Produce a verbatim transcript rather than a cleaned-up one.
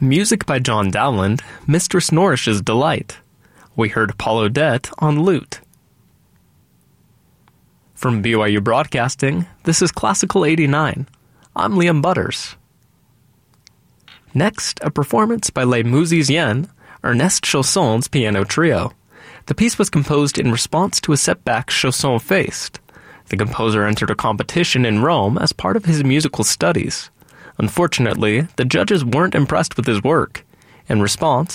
Music by John Dowland, Mistress Nourish's Delight. We heard Paul Odette on lute. From B Y U Broadcasting, this is Classical eighty-nine. I'm Liam Butters. Next, a performance by Les Musiciens, Ernest Chausson's piano trio. The piece was composed in response to a setback Chausson faced. The composer entered a competition in Rome as part of his musical studies. Unfortunately, the judges weren't impressed with his work. In response,